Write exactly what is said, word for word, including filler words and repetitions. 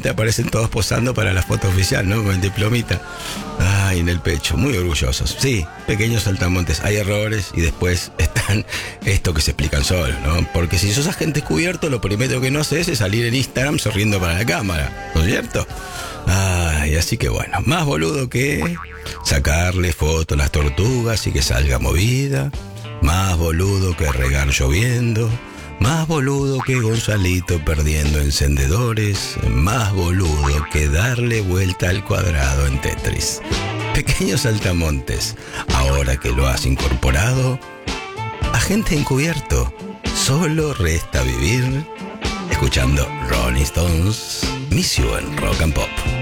finalmente aparecen todos posando para la foto oficial, ¿no? Con el diplomita. Ay, en el pecho, muy orgullosos. Sí, pequeños saltamontes, hay errores y después están esto que se explican solos, ¿no? Porque si sos agente cubierto, lo primero que no haces es salir en Instagram sonriendo para la cámara, ¿no es cierto? Ay, así que bueno, más boludo que sacarle foto a las tortugas y que salga movida. Más boludo que regar lloviendo. Más boludo que Gonzalito perdiendo encendedores. Más boludo que darle vuelta al cuadrado en Tetris. Pequeños saltamontes, ahora que lo has incorporado, agente encubierto, solo resta vivir escuchando Rolling Stones, Miss You en Rock and Pop.